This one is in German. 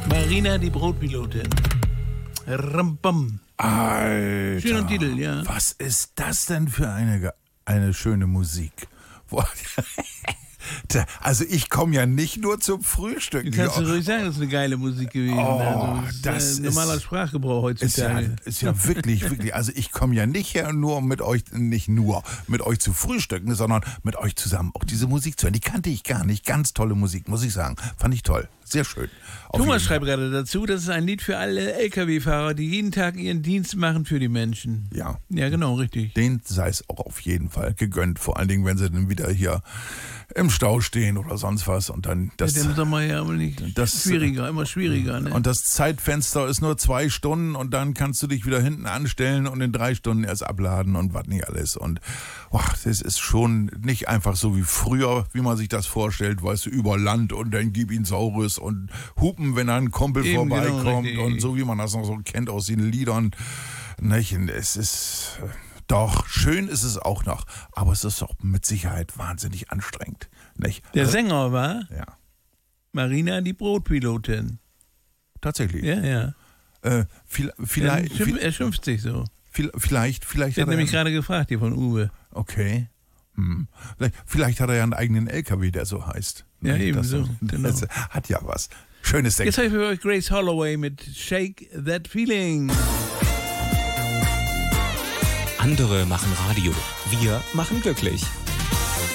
Marina, die Brotpilotin. Rambam. Alter. Schöner Titel, ja. Was ist das denn für eine schöne Musik? Also ich komme ja nicht nur zum Frühstück. Du kannst du ruhig sagen, das ist eine geile Musik gewesen. Das ist normaler Sprachgebrauch heutzutage. Ist ja wirklich, wirklich. Also ich komme ja nicht her nur mit euch zu frühstücken, sondern mit euch zusammen auch diese Musik zu hören. Die kannte ich gar nicht. Ganz tolle Musik, muss ich sagen. Fand ich toll. Sehr schön. Thomas schreibt gerade dazu, das ist ein Lied für alle LKW-Fahrer, die jeden Tag ihren Dienst machen für die Menschen. Ja. Ja, genau, richtig. Denen sei es auch auf jeden Fall gegönnt. Vor allen Dingen, wenn sie dann wieder hier im Stau stehen oder sonst was. Und dann das. Ja, im Sommer ja aber nicht. Immer schwieriger. Ne? Und das Zeitfenster ist nur 2 Stunden und dann kannst du dich wieder hinten anstellen und in 3 Stunden erst abladen und was nicht alles. Und das ist schon nicht einfach so wie früher, wie man sich das vorstellt, weißt du, über Land und dann gib ihn Saures und hupen, wenn ein Kumpel vorbeikommt und so wie man das noch so kennt aus den Liedern. Nicht? Es ist doch, schön ist es auch noch, aber es ist doch mit Sicherheit wahnsinnig anstrengend. Nicht? Der Sänger war ja. Marina, die Brotpilotin. Tatsächlich? Ja. Vielleicht. Er schimpft sich so. Vielleicht. Ich hätte nämlich gerade gefragt, hier von Uwe. Okay. Vielleicht hat er ja einen eigenen LKW, der so heißt. Ja, ebenso. Genau. Das hat ja was. Schönes Ding. Jetzt habe ich für euch Grace Holloway mit Shake That Feeling. Andere machen Radio. Wir machen glücklich.